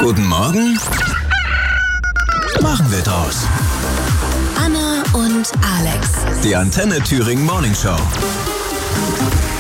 Guten Morgen. Machen wir draus. Anna und Alex. Die Antenne Thüringen Morning Show.